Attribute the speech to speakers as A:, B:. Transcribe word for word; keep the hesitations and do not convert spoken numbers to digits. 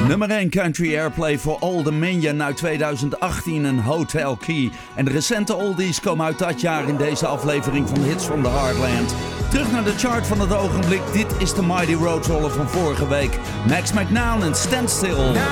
A: Nummer één Country Airplay voor Old Dominion uit tweeduizend achttien en Hotel Key. En de recente oldies komen uit dat jaar in deze aflevering van Hits from the Heartland. Terug naar de chart van het ogenblik. Dit is de Mighty Road Roller van vorige week. Max McNown en Stand Still.